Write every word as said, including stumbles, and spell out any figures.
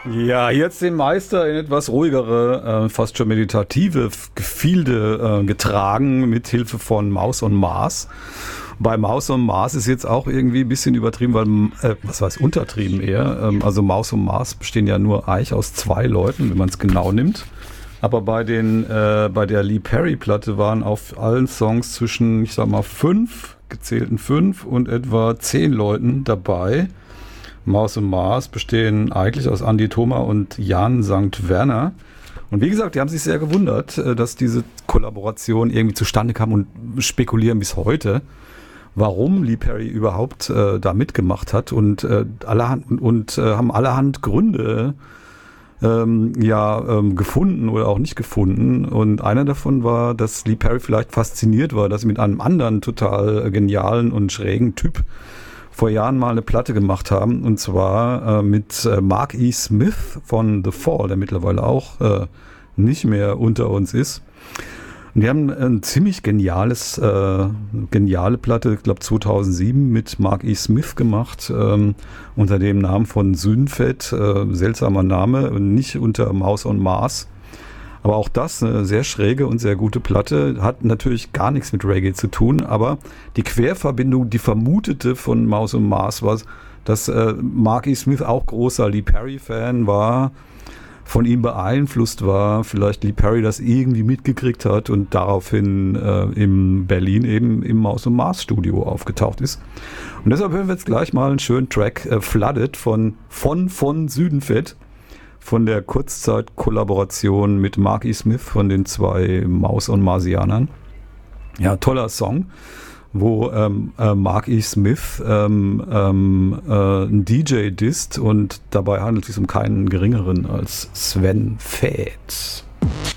Ja, jetzt den Meister in etwas ruhigere, äh, fast schon meditative Gefilde äh, getragen, mit Hilfe von Maus und Mars. Bei Maus und Mars ist jetzt auch irgendwie ein bisschen übertrieben, weil, äh, was heißt untertrieben eher, ähm, also Maus und Mars bestehen ja nur eigentlich aus zwei Leuten, wenn man es genau nimmt. Aber bei den, äh, bei der Lee Perry-Platte waren auf allen Songs zwischen, ich sag mal, fünf, gezählten fünf und etwa zehn Leuten dabei. Maus und Mars bestehen eigentlich aus Andi Thoma und Jan Sankt Werner. Und wie gesagt, die haben sich sehr gewundert, dass diese Kollaboration irgendwie zustande kam und spekulieren bis heute, warum Lee Perry überhaupt äh, da mitgemacht hat und, äh, allerhand, und, und äh, haben allerhand Gründe ähm, ja, ähm, gefunden oder auch nicht gefunden. Und einer davon war, dass Lee Perry vielleicht fasziniert war, dass sie mit einem anderen total äh, genialen und schrägen Typ vor Jahren mal eine Platte gemacht haben, und zwar äh, mit äh, Mark E. Smith von The Fall, der mittlerweile auch äh, nicht mehr unter uns ist. Und die haben ein ziemlich geniales, äh, geniale Platte, ich glaube zweitausendsieben, mit Mark E. Smith gemacht, ähm, unter dem Namen von Synfet, äh, seltsamer Name, nicht unter Maus und Mars. Aber auch das eine sehr schräge und sehr gute Platte, hat natürlich gar nichts mit Reggae zu tun, aber die Querverbindung, die vermutete von Maus und Mars war, dass äh, Mark E. Smith auch großer Lee Perry-Fan war, von ihm beeinflusst war, vielleicht Lee Perry das irgendwie mitgekriegt hat und daraufhin äh, in Berlin eben im Maus und Mars Studio aufgetaucht ist. Und deshalb hören wir jetzt gleich mal einen schönen Track, äh, Flooded von von von Südenfett, von der Kurzzeit-Kollaboration mit Mark E. Smith von den zwei Maus- und Marsianern. Ja, toller Song, wo ähm, äh, Mark E. Smith ähm, ähm, äh, ein D J disst, und dabei handelt es sich um keinen geringeren als Sven Väth.